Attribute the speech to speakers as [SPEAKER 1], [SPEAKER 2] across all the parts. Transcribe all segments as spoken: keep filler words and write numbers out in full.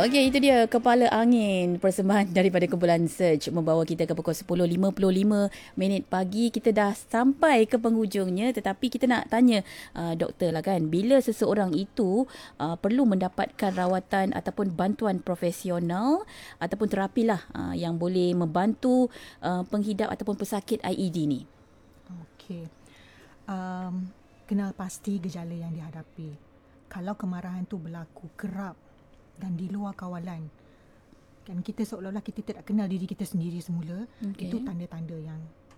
[SPEAKER 1] Okey, itu dia Kepala Angin, persembahan daripada kumpulan Surge membawa kita ke pukul sepuluh lima puluh lima minit pagi. Kita dah sampai ke penghujungnya, tetapi kita nak tanya uh, doktor lah kan, bila seseorang itu uh, perlu mendapatkan rawatan ataupun bantuan profesional ataupun terapi lah uh, yang boleh membantu uh, penghidap ataupun pesakit I E D ni.
[SPEAKER 2] Okey. Um, kenal pasti gejala yang dihadapi. Kalau kemarahan tu berlaku kerap dan di luar kawalan, kan kita seolah-olah kita tidak kenal diri kita sendiri semula, okay. Itu tanda-tanda yang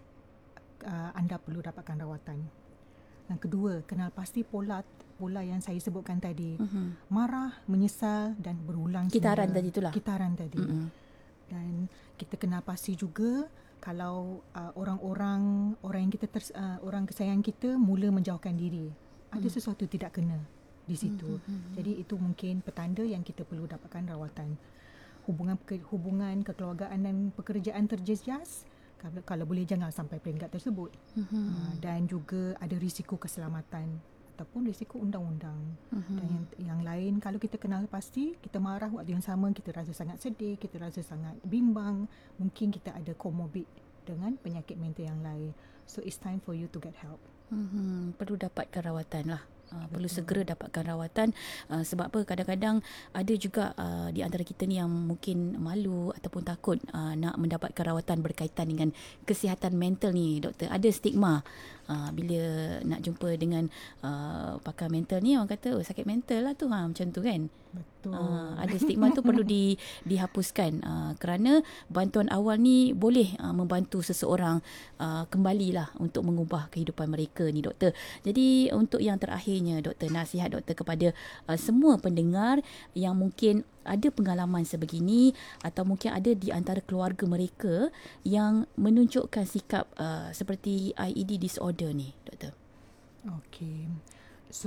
[SPEAKER 2] uh, anda perlu dapatkan rawatan. Yang kedua, kenal pasti pola pola yang saya sebutkan tadi, uh-huh. marah, menyesal dan berulang.
[SPEAKER 1] Kitaran tadi itulah.
[SPEAKER 2] Kitaran tadi. Uh-huh. Dan kita kenal pasti juga kalau uh, orang-orang orang yang kita ters, uh, orang kesayang kita mula menjauhkan diri, ada uh-huh. sesuatu tidak kena di situ. Mm-hmm. Jadi itu mungkin petanda yang kita perlu dapatkan rawatan. Hubungan hubungan kekeluargaan dan pekerjaan terjejas, kalau, kalau boleh jangan sampai peringkat tersebut. Mm-hmm. Uh, dan juga ada risiko keselamatan ataupun risiko undang-undang. Mm-hmm. Dan yang, yang lain, kalau kita kenal pasti, kita marah waktu yang sama, kita rasa sangat sedih, kita rasa sangat bimbang, mungkin kita ada komorbid dengan penyakit mental yang lain. So it's time for you to get help.
[SPEAKER 1] Mm-hmm. Perlu dapatkan rawatan lah. Uh, perlu segera dapatkan rawatan uh, sebab apa, kadang-kadang ada juga uh, di antara kita ni yang mungkin malu ataupun takut uh, nak mendapatkan rawatan berkaitan dengan kesihatan mental ni, doktor. Ada stigma uh, bila nak jumpa dengan uh, pakar mental ni, orang kata oh, sakit mental lah tu, ha, macam tu kan.
[SPEAKER 2] Betul.
[SPEAKER 1] Uh, ada stigma tu perlu di, dihapuskan uh, kerana bantuan awal ni boleh uh, membantu seseorang uh, kembalilah untuk mengubah kehidupan mereka ni, doktor. Jadi untuk yang terakhirnya, doktor, nasihat doktor kepada uh, semua pendengar yang mungkin ada pengalaman sebegini atau mungkin ada di antara keluarga mereka yang menunjukkan sikap uh, seperti I E D disorder ni, doktor.
[SPEAKER 2] Okey. So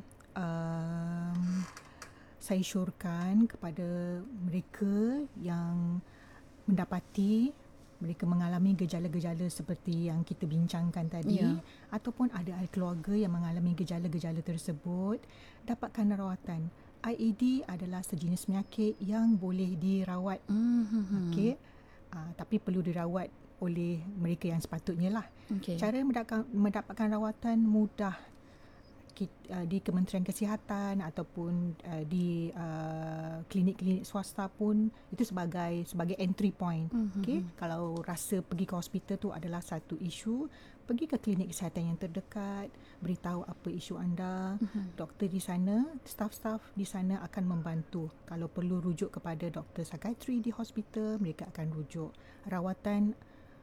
[SPEAKER 2] um, saya syorkan kepada mereka yang mendapati mereka mengalami gejala-gejala seperti yang kita bincangkan tadi, yeah. ataupun ada ahli keluarga yang mengalami gejala-gejala tersebut, dapatkan rawatan. I E D adalah sejenis penyakit yang boleh dirawat. Mm-hmm. Okey. Uh, tapi perlu dirawat oleh mereka yang sepatutnya lah. Okay. Cara mendapatkan, mendapatkan rawatan mudah. Uh, di Kementerian Kesihatan ataupun uh, di uh, klinik-klinik swasta pun itu sebagai sebagai entry point. Mm-hmm. Okey, kalau rasa pergi ke hospital tu adalah satu isu, pergi ke klinik kesihatan yang terdekat, beritahu apa isu anda. Mm-hmm. Doktor di sana, staf-staf di sana akan membantu. Kalau perlu rujuk kepada doktor psikiatri di hospital, mereka akan rujuk. Rawatan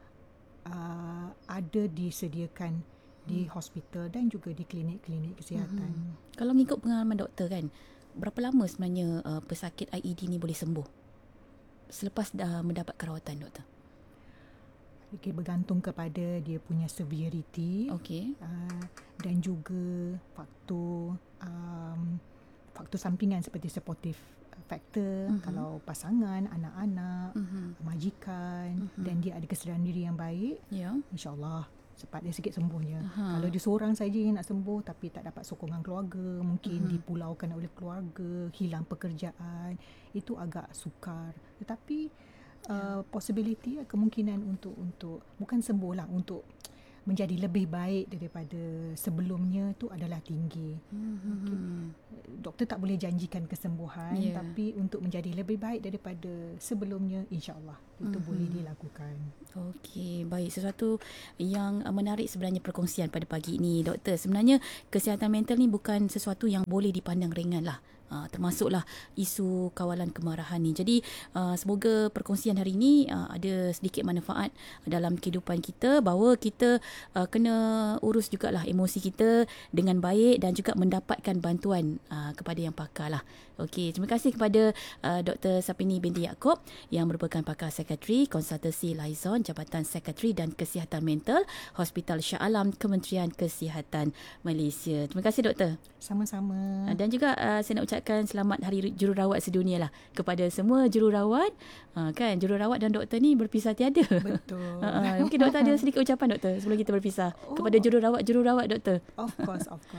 [SPEAKER 2] uh, ada disediakan di hospital dan juga di klinik-klinik kesihatan. Hmm.
[SPEAKER 1] Kalau mengikut pengalaman doktor kan, berapa lama sebenarnya uh, pesakit I E D ni boleh sembuh selepas dah mendapatkan rawatan, doktor?
[SPEAKER 2] Okay, bergantung kepada dia punya severity, okay. uh, dan juga faktor um, faktor sampingan seperti supportive factor, uh-huh. kalau pasangan, anak-anak, uh-huh. majikan, uh-huh. dan dia ada kesedaran diri yang baik, yeah. insyaAllah cepat dia sikit sembuhnya. Aha. Kalau dia seorang saja yang nak sembuh tapi tak dapat sokongan keluarga, mungkin uh-huh. dipulaukan oleh keluarga, hilang pekerjaan, itu agak sukar. Tetapi yeah. uh, possibility, kemungkinan untuk untuk bukan sembuh lah, untuk menjadi lebih baik daripada sebelumnya tu adalah tinggi. Mm-hmm. Okay. Doktor tak boleh janjikan kesembuhan, yeah. tapi untuk menjadi lebih baik daripada sebelumnya, insya-Allah itu mm-hmm. boleh dilakukan.
[SPEAKER 1] Okey, baik. Sesuatu yang menarik sebenarnya perkongsian pada pagi ini, doktor. Sebenarnya kesihatan mental ni bukan sesuatu yang boleh dipandang ringan lah. Uh, termasuklah isu kawalan kemarahan ni. Jadi uh, semoga perkongsian hari ini uh, ada sedikit manfaat dalam kehidupan kita, bahawa kita uh, kena urus jugalah emosi kita dengan baik dan juga mendapatkan bantuan uh, kepada yang pakar lah. Okey, terima kasih kepada uh, Doktor Sapini binti Yaakob yang merupakan pakar psikiatri konsultasi Liaison Jabatan Psikiatri dan Kesihatan Mental Hospital Shah Alam Kementerian Kesihatan Malaysia. Terima kasih, doktor.
[SPEAKER 2] Sama-sama.
[SPEAKER 1] Uh, dan juga uh, saya nak ucapkan selamat Hari Jururawat Sedunia lah kepada semua jururawat. Uh, kan, jururawat dan doktor ni berpisah tiada.
[SPEAKER 2] Betul.
[SPEAKER 1] uh, mungkin doktor ada sedikit ucapan, doktor, sebelum kita berpisah, oh. kepada jururawat-jururawat, doktor.
[SPEAKER 2] Of course, of course.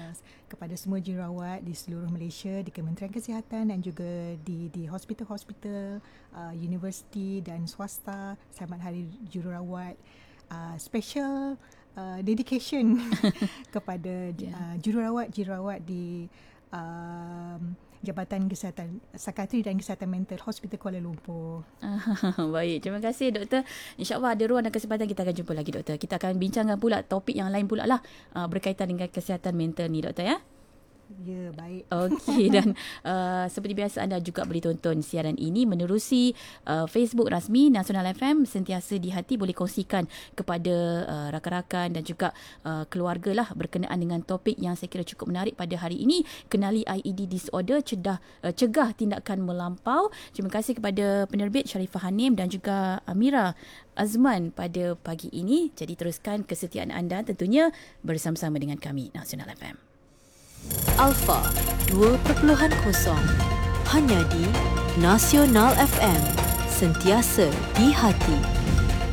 [SPEAKER 2] kepada semua jururawat di seluruh Malaysia, di Kementerian Kesihatan dan juga di di hospital-hospital, uh, universiti dan swasta. Selamat Hari Jururawat. Uh, special uh, dedication kepada uh, jururawat-jururawat di uh, Jabatan Kesihatan Psikiatri dan Kesihatan Mental Hospital Kuala Lumpur.
[SPEAKER 1] Baik, terima kasih doktor. InsyaAllah ada ruang dan kesempatan kita akan jumpa lagi doktor. Kita akan bincangkan pula topik yang lain pula lah uh, berkaitan dengan kesihatan mental ni doktor ya.
[SPEAKER 2] Ya, baik.
[SPEAKER 1] Okey, dan uh, seperti biasa anda juga boleh tonton siaran ini menerusi uh, Facebook rasmi Nasional F M. Sentiasa di hati boleh kongsikan kepada uh, rakan-rakan dan juga uh, keluarga lah berkenaan dengan topik yang saya kira cukup menarik pada hari ini. Kenali I E D disorder, cedah, uh, cegah tindakan melampau. Terima kasih kepada penerbit Sharifah Hanim dan juga Amira Azman pada pagi ini. Jadi teruskan kesetiaan anda tentunya bersama-sama dengan kami Nasional F M.
[SPEAKER 3] Alpha dua kosong kosong hanya di Nasional F M, sentiasa di hati.